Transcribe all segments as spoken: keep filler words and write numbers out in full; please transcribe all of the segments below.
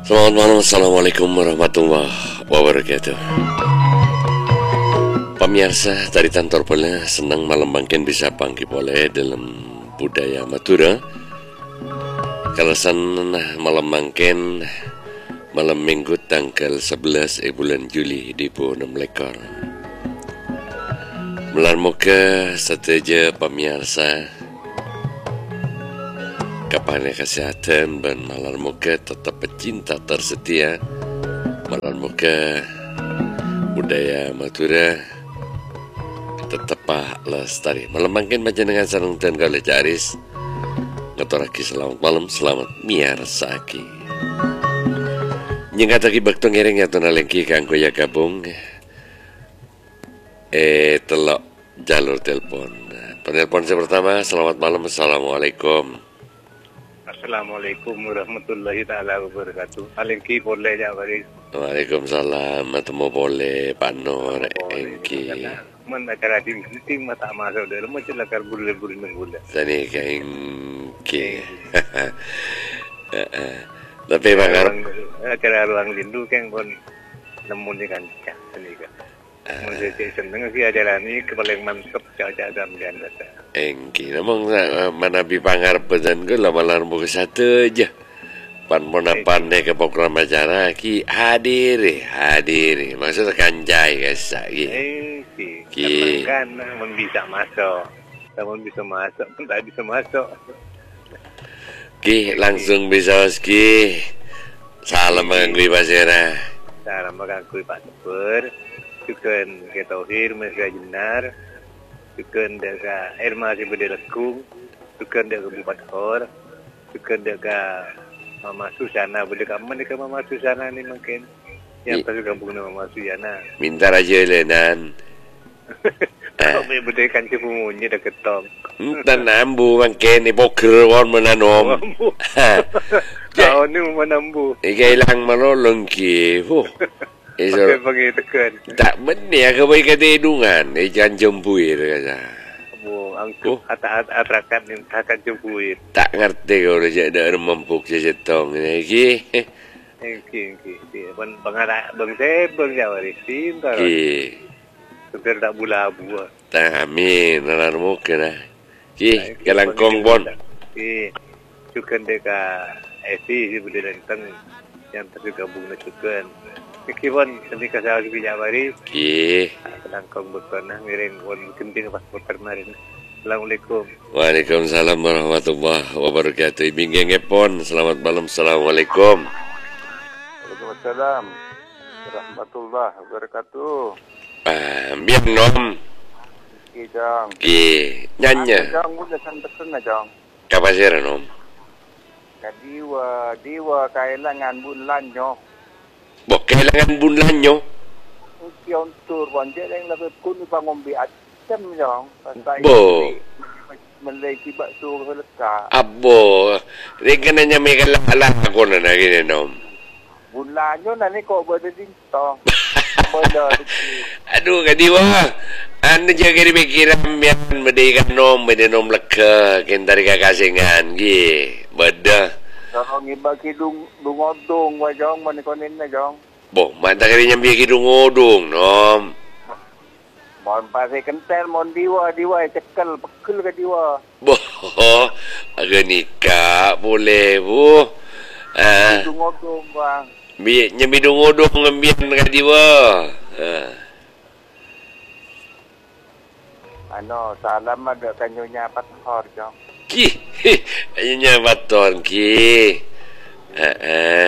Selamat malam, Assalamualaikum warahmatullahi wabarakatuh. Pemirsa dari Tantor Pole, senang malam bangkin bisa panggil boleh dalam budaya Madura. Kalasan malam bangkin malam minggu tanggal sebelas eh, bulan Juli di enam lekor. Melar muka seteja pemirsa kapan kesehatan dan malar muka tetap pecinta tersetia malar muka budaya Madura tetap lestari malam bangkin macam dengan sarung dan kali jaris ngaturaki selamat malam selamat miarsaki nyingkat lagi bakto ngiring atau nalengki kanggo ya gabung eh telok jalur telepon penelpon saya pertama. Selamat malam, assalamualaikum. Assalamualaikum warahmatullahi taala wabarakatuh. Alengki boleh ya baris. Waalaikumsalam. Matemu boleh Pak Nur engki. Man acara di sini mata masuk dalam macam lakar bulan-bulan nenggulan. Sani engki. Tapi bakar acara ruang lindu kan pun nemu ni kan sini kan. Mungkin senang sih acara ni kepaling mantap caca dalam janda. Engki, namang mana bipangar pedan ke lamalar buku satu aja. Pan pona pandai ke program acara ki hadir, hadir. Maksudnya kanjai guys, ki. Ki. Kan, namun bisa masuk, namun bisa masuk, pun tak bisa masuk. Ki langsung bisa ki. Salam mengangkui pasira. Salam mengangkui Pak Super. Tukan ke Tauhir Mesra Jenar. Tukan dekat Irma si Bedelaku, tukan dekat Bupati Hor, tukan dekat Mama Susana. Berdekat mana dekat Mama Susana ni mungkin yang pasal kampung nama Mama Susana. Minta raja lenan. Kau boleh berdekat si pumunyi dekat Tom. Entah nambu mungkin ni poker wan menanom. Kau ni menambu. Ikai lang marolong ki. Pakai pakai tekan. Tak benar ke baik kata hidungan. Eh jangan jempuir kata. Oh, angkuh atas atrakan ni akan jempuir. Tak ngerti kau dah ada mempuk sesetong ni ki. Ki ki ki. Bang bangarak bang saya bang jawari cinta. Ki. Supir tak bula buah. Tak amin nalar muka lah. Ki kelangkong bon. Ki. Cukan dekat Esi si benda tentang yang tergabung dengan cukan. Kipon, nanti kasih aku bijak baris. Ki. Kelangkong berkenah miring pun kenting paspor kemarin. Assalamualaikum. Waalaikumsalam warahmatullahi wabarakatuh. Ibing ngepon. Selamat malam. Assalamualaikum. Waalaikumsalam warahmatullahi wabarakatuh. Ah, biar nom. Ki jang. Ki. Nyanya. Jang boleh santakan jang. Kapasira nom. Kadiwa, diwa kailangan bulan nyo. Bok kailangan bulan nyo. Kion tur wanje yang lebih kun pangombe acem jong. Bo. Melai tiba sur leka. Abo. Rekan nanya mereka lah aku na gini nom. Bulanyo na ni kok berada dinto. Bodoh. Aduh kadiwa. Anu jaga di pikiran biar mendikan nom, mendikan nom leka kentari kakasingan gi. Beda. Kalau ngibagi dung dungodong wajong manikonin na jong. Boh, mata kali nyambi kidung odong nom. Mon pasi kentel mon diwa diwa cekel pekel ke diwa. Boh, agak nikah boleh bu. Ah, Dungodong bang. Bi nyambi dung odong ngambian ka diwa. Ah. Ano, salam ada kanyonya pathor jong. Ki, ayunya baton ki. Eh, eh.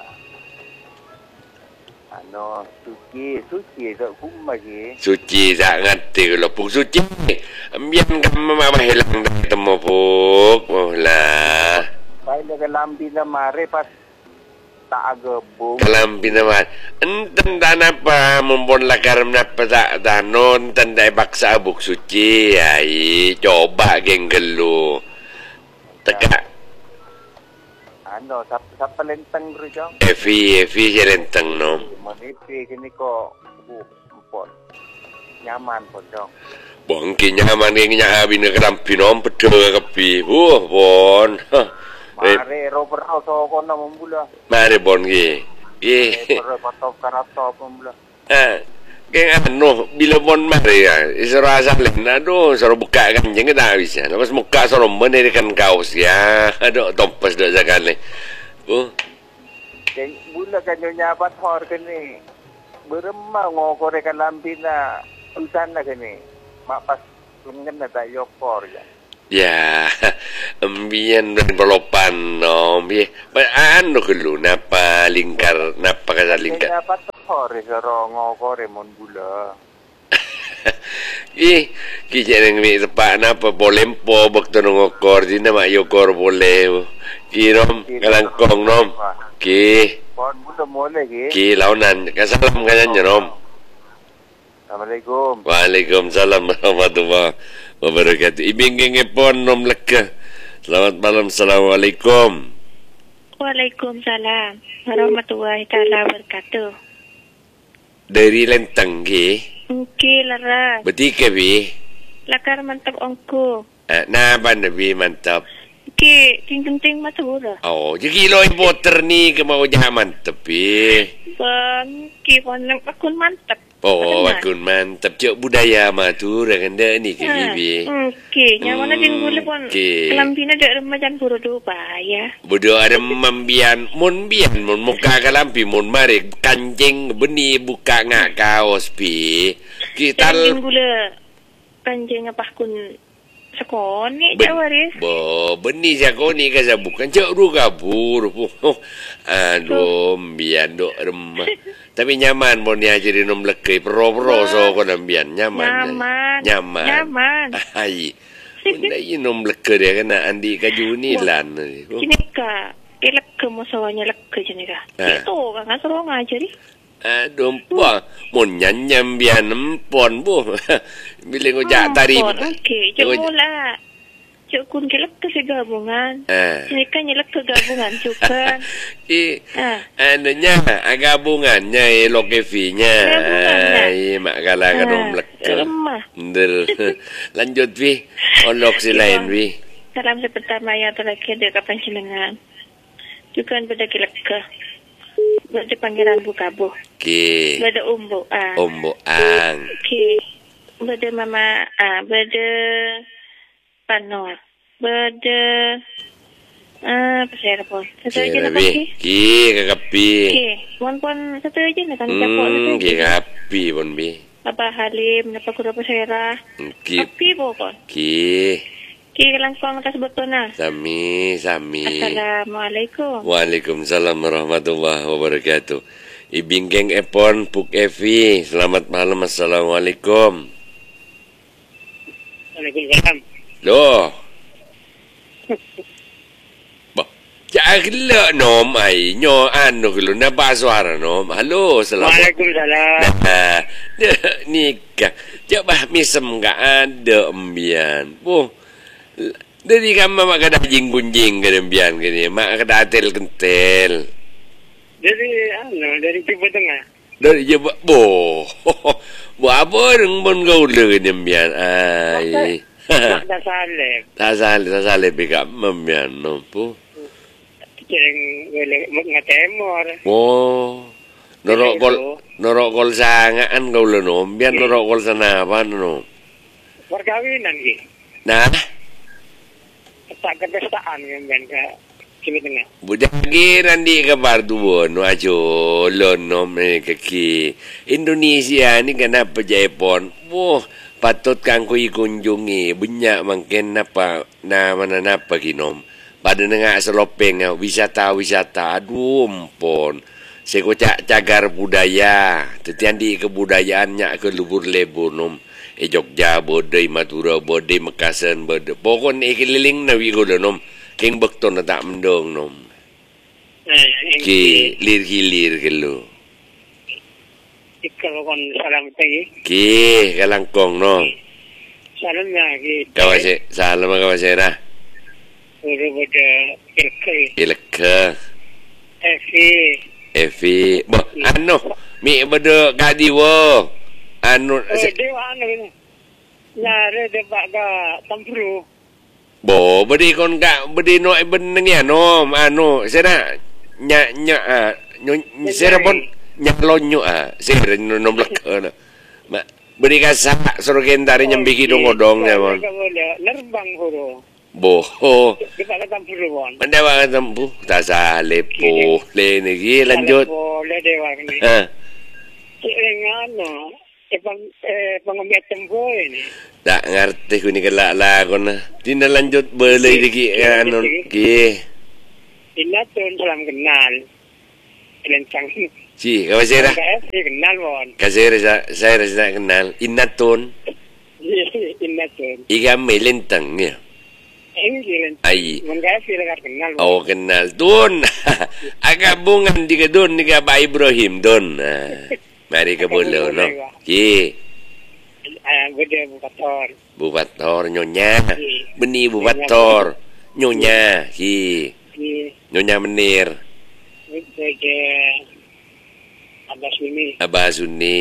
Ano, suci, suci tak kumma ki. Suci tak ngerti kalau puk suci. Ambian kamu mama hilang dari temu puk. Mohlah. Pai dengan lambi na mare pas tak agebung. Kalam pinaman. Enten dan apa mumpun lakar menapa tak danon tandai baksa buk suci. Ai coba geng gelu. Tegak. Ano, sap sap lenteng bro jong. Evi, Evi je lenteng nom. Manipi kini kok bu empot. Nyaman pun jong. Bangki nyaman yang nyahabin ke dalam pinom pedul kepi. Buh, bon. Mari Robert so ko na mula. Mari bon gi. Gi. Robert patop karato mula. Ah. Kaya ano, bila bon mari ya, isaro asalin na do, isaro buka kan jangan dah habis ya. Lepas muka isaro menerikan kaos ya, ada tompas dah jagan ni. Oh. Jadi bulan kan nyonya bat hor kini, beremah ngokore kan lampina hutan lah kini, mak pas lengan dah tak yokor ya. Ya, ambian dan belopan no, bi, anu kelu, napa lingkar, napa kata lingkar. Nyonya bat hor isaro ngokore mon bula. Ih, kita yang ni tepat napa bolempo bakto ngokor, di nama yokor boleh. Kirom, kalangkong nom. Ki. Bon bula mole ki. Ki launan, kasalam kanyan nom. Assalamualaikum. Waalaikumsalam warahmatullahi wabarakatuh. Ibinging ipon nom leka. Selamat malam. Assalamualaikum. Waalaikumsalam warahmatullahi taala wabarakatuh. Dari Lentang ki. Okey lara. Betika bi. Lakar mantap ongko. Ah, na ba nabi mantap. Okey, ting-ting matura. Oh, jadi kilo importer ni ke mau jaman tepi. Ban ki pon akun mantap. Oh, akun mantap. Cok budaya matura kan dah ni ke bibi. Okey, nyaman aja boleh pon. Okey. Kelampina dek remajan pura doba ya. Bodoh ada membian, mun bian, mun muka kalampi, mun mari kanjeng beni buka ngak kaos pi. Kita Kanjeng gula. Kanjeng apa kun sekoni jawaris. Bo, beni sekoni kasa bukan cok ru kabur. Oh, aduh, bian dok remah. Tapi nyaman pun dia jadi nom lekai pro-pro so ko nambian nyaman. Nyaman. Nyaman. Nyaman. Ai. Bunda ini nom lekai dia kena andi kaju ni lan. Kini ka, elak ke masawanya lek ke jeni ka. Itu kan asal ngajar ni. Aduh, pa, mun nyanyam bian empon bu. Bila ngojak tari. Okey, jemula. Cuk kun kelak ke segabungan. Ini kan nyelak ke gabungan juga. Eh, anunya gabungannya elok kefinya. Ai, mak kala kadom lek. Ndel. Lanjut wi. Olok si lain wi. Salam pertama ya terakhir dia kapan jenengan. Juga beda kelak ke. Beda panggilan bukabu. Okey. Beda umbo ang. Umbo ang. Okey. Beda mama ah beda panor. Beda ah apa saya pun. Satu aja nak pergi. Ki kakapi. Okey. Pon pon satu aja nak kan capok hmm, ki kakapi pon bi. Apa Halim, napa kuda pasera. Ki. Api pon. Ki. Ki langsung atas betona. Sami, sami. Assalamualaikum. Waalaikumsalam warahmatullahi wabarakatuh. Ibingkeng epon puk Evi. Selamat malam. Assalamualaikum. Waalaikumsalam. Loh. Bah, jagla nom ai nyo anu kelo na ba suara nom. Halo, assalamualaikum. Waalaikumsalam. Nikah. Coba misem enggak ada embian. Oh. Dari kamu mak kada jing-gunjing kada embian kini. Mak kada atel kentel. Dari anu, dari Jawa Tengah. Dari Jawa. Boh. Bo apa reng bon gaul kini embian. Ai. Tak saleh. Tak saleh, tak saleh bika membian nompu. Jeng boleh ngatemor. Oh. Norok kol norok kol sangaan gaul no. Embian norok kol sana apa no. Perkawinan ki. Nah. Tak kepestaan kan ke Jawa Tengah. Budak giran di kabar tubuh no ajo lonom ni kaki Indonesia ni kenapa Jepon? Wah, patut kang ku kunjungi banyak mungkin apa na mana napa kinom. Pada nengah selopeng wisata-wisata aduh empon. Saya kocak cagar budaya, tetian di kebudayaannya ke lubur lebur nom. E Jogja, Bodai, Madura, Bodai, Mekasan, Bodai. Pokoknya keliling na wigo nom. King bekto na tak mendong nom. Ki lir hilir kelo. Kalau kon salam tadi. Ki kalangkong no. Salamnya ki. Kawase salam kawasera. Uru bode ilke. Ilke. Evi. Evi. Bo anu mi bode kadiwo. Anu oh, dewa anu ini. Nyare de baga tampru. Bo, beri kon ka, beri no beneng ya no, anu, saya nya nya ah, saya pun nyalonyo ah, saya no blok na. Ma, beri ka sa sorogen dari nyambiki dong odong ya mon. Nerbang horo. Bo, Di pa katampu bon. mandawa ka tampu, tasa lepo, le nigi lanjut. Boleh dewa ni. Ha, Ngano, e pang eh pangambiat tempo ini. tak ngerti ko ni kala la ko na. Di na lanjut belay digi ano ki. Inatun salam kenal. Lencang. Si, kawasira. Si kenal bon. Kasira sa saya rasa kenal inaton. Inatun. Iga melentang niya. Enggilen. Ay. Mengkaya sila ka kenal. Oh, kenal. Doon. Agabungan di ka doon. Di ka ba Ibrahim doon. Ah, mari ka bolo, no? Ki. Ah, gede bukator. Bubator, nyonya. Beni bubator. Nyonya. Ki. Ki. Nyonya menir. Gede ada sini. Abasuni.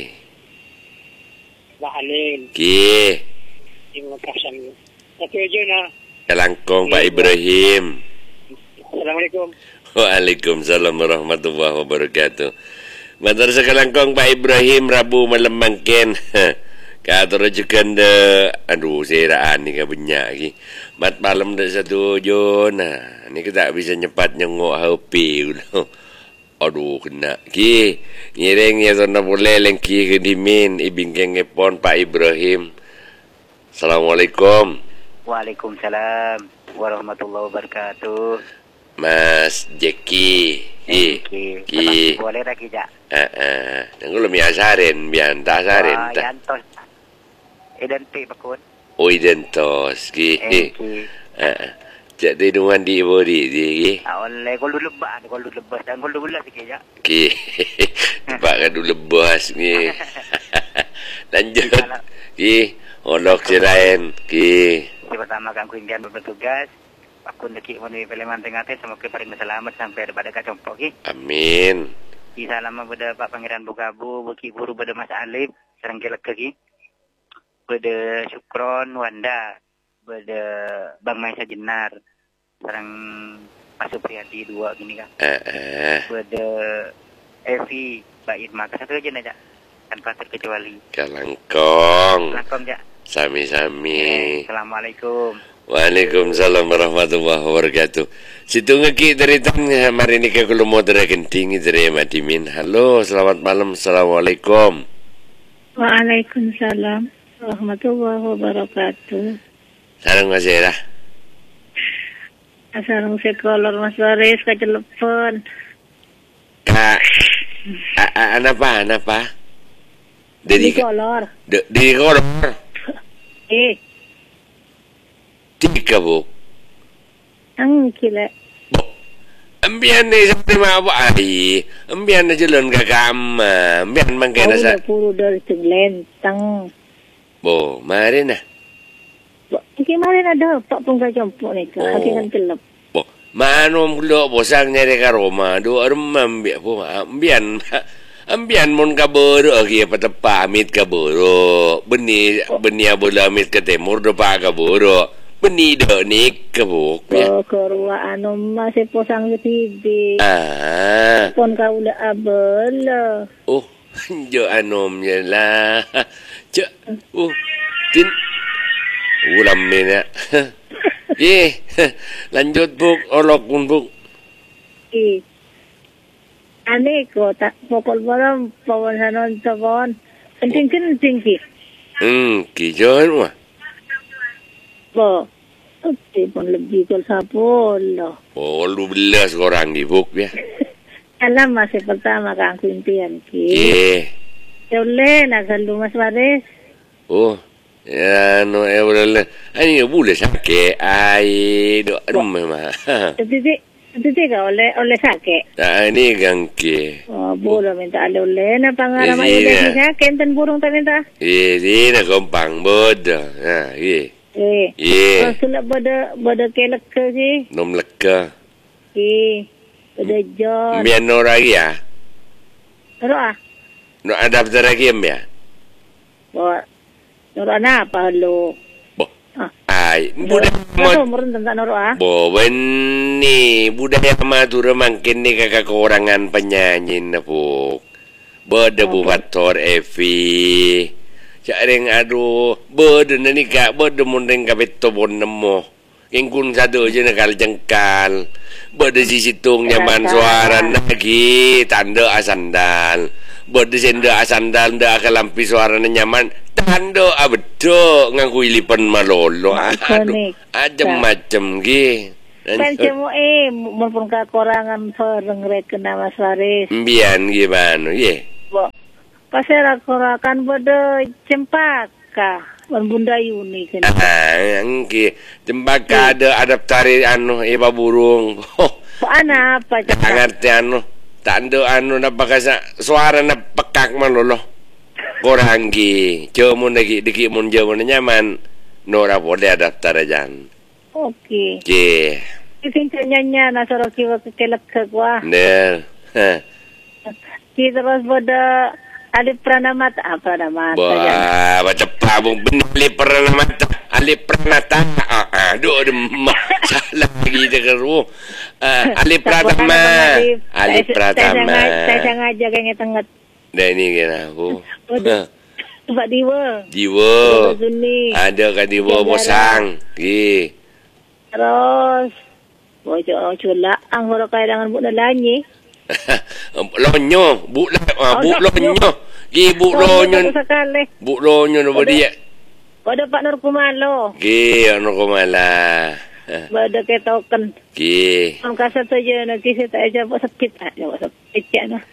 Bahalin. Ki. Ibu kasan. Satu aja na. Kalangkong Pak Ibrahim. Assalamualaikum. Waalaikumsalam warahmatullahi wabarakatuh. Matur sa kalangkong Pak Ibrahim Rabu malam mangken. Kator juga de aduh seraan ni ka banyak lagi. Mat malam dah satu jo nah. Ni kita bisa nyepat nyengok H P ulo. Aduh kena ki. Ngireng ya zona boleh lengki ke dimin ibingkeng ngepon Pak Ibrahim. Assalamualaikum. Waalaikumsalam warahmatullahi wabarakatuh. Mas Jeki. Ki. Ki. Boleh lagi jak. Ah ah. Nang ulo mi asarin bian ta asarin ta. Yantos. Identik bakut. Oh identos ki. Ah. Jadi dengan di body di ki. Oleh kalau lebah, kalau lebah dan kalau bulat sikit jak. Ki. Tempat kan dulu lebas ni. Lanjut. Ki. Olok sirain ki. Pertama kan kuinggan bertugas. Aku ndeki moni peleman tengah teh semoga paling selamat sampai pada kacompok ki. Amin. Ki salam pada Pak Pangeran Bukabu, beki buru pada Mas Alif, sareng kelek ki. Pada Syukron Wanda, pada Bang Maisa Jenar, sareng Mas Supriyadi dua gini kan. Ah ah. Pada Evi, Mbak Irma, satu aja aja. Tanpa terkecuali. Kalangkong. Assalamualaikum jak. Sami-sami. Assalamualaikum. Waalaikumsalam warahmatullahi wabarakatuh. Situ ngeki dari tengah mari ni ke kulo modera genting dari Madimin. Halo, selamat malam. Assalamualaikum. Waalaikumsalam warahmatullahi wabarakatuh. Sarang masih dah. Sarang sekolor Mas Baris ka telepon. Kak, apa, apa? Di kolor. Di kolor. Eh. Tiga bu. Ang kila. Bu. Ambian ni seperti apa ai? Ambian na jalan ka kama. Ambian mangkena sa. Puro dari Lentang. Bu, mari na. Bu, kemarin ada Pak Pungka Campur ni ke. Hakikan kelap. Bu, manom kulo bosang nyari ka Roma. Do arum ambian bu. Ambian. Ambian mon kaboro aki patapa amit kaboro. Beni beni abola amit ke timur do pa kaboro. Beni do nik kabuk ya. Oh, korwa ano masih posang ke T V. Ah. Pon ka ula abel. Oh, jo anom je lah. Jo. Oh. Tin. Ulam ni nak. Ye. Lanjut buk olok pun buk. Eh. Ane ko tak pokol baram pawan sanon tawon. Penting penting ki. Hmm, kijon mah. Bo. Oke, pun lebih kol sapol. Oh, lu belas orang di buk ya. Alam masih pertama kang impian ki. Ye. Yole na salu Mas Baris. Oh. Ya no eh boleh. Ani boleh sakit. Ai do aduh mah. Titik titik ka oleh oleh sakit. Nah, ini gangke. Oh, boleh minta ada oleh na pangaraman Iya. oleh sakit ten burung ta minta. Eh, ini nak kompang bodoh. Ha, ye. Eh. Ye. Oh, sulah pada pada kelek ke ki. Nom leka. Eh. Pada John. Mian no lagi ya. Ro ah. No ada daftar lagi ya. Bo. Ro na apa lo? Bo. Ah. Ah, baik. Budaya Madura. Bo ni budaya Madura makin ni kakak kekurangan penyanyi na po. Beda bu bator Evi. Jareng aduh, beda na ni kak, beda mundeng kabeto bon nemo. Ingkun satu je nakal jengkal. Beda si situng nyaman suara lagi tanda asandal. Beda senda asandal nda akalampi suara nyaman. Tanda abedo ngaku ilipan malolo. Aduh, ajam macam gi. Kan cemo eh mumpun kekurangan soreng reken nama Saris. Mbian gimana ye? Bo. Pasera korakan bodo cempaka bunda Yuni kan. Ah, angki cempaka ada adaptari anu iba burung. Oh, ana apa cakap? Ngerti anu. Tanda anu na pakasa suara na pekak malolo. Koranggi, cuma lagi dikit mun jauh nyaman. Nora boleh adaptar aja. Okey. Okey. Kita nyanyi nasoro kiwa kelak kegua. Ner. Ha. Kita terus bodo alif pranamata apa nama? Wah, baca pabung benar alif pranamata. Alif pranata. Ah, aduh, salah lagi dekeru. Alif pratama. Alif pratama. Saya sengaja kayaknya tengah. Dah ini kena aku. Sebab diwa. Diwa. Ada kan diwa bosang. Gi. Terus bojo culak anggora kaya dengan bu lanyi. Lonyo, bu ah bu lonyo. Gi bu lonyo. Bu lonyo no dia. Pada Pak Nur Kumalo. Gi Nur Kumala. Pada ke token. Gi. Ang kasa to je na kisi ta aja buat sakit aja buat sakit ya na.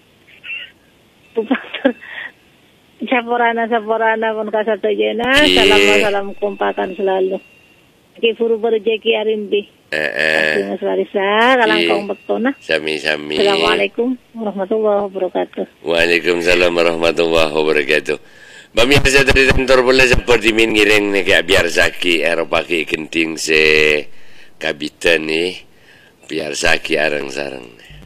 Saporana saporana pun kasa to je na. Salam salam kumpakan selalu. Ki furu berjeki arimbi. Eh eh. Mas Larissa, kalang kaum betona. Sami-sami. Assalamualaikum warahmatullahi wabarakatuh. Waalaikumsalam warahmatullahi wabarakatuh. Pemirsa dari kantor bola seperti min ngiring ni kayak biar saki Eropa ki kenting se kabitan ni biar saki arang sarang.